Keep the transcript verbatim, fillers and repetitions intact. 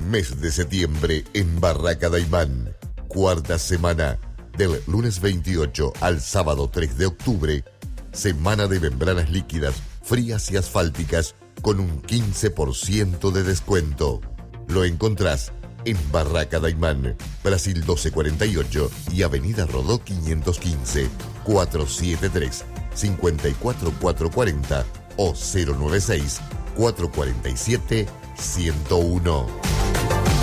mes de septiembre en Barraca Daymán. Cuarta semana, del lunes veintiocho al sábado tres de octubre, semana de membranas líquidas, frías y asfálticas con un quince por ciento de descuento. Lo encontrás en Barraca Daymán, Brasil doce cuarenta y ocho y Avenida Rodó quinientos quince, cuatrocientos setenta y tres, cincuenta y cuatro cuatrocientos cuarenta o cero noventa y seis, cuatrocientos cuarenta y siete, ciento uno.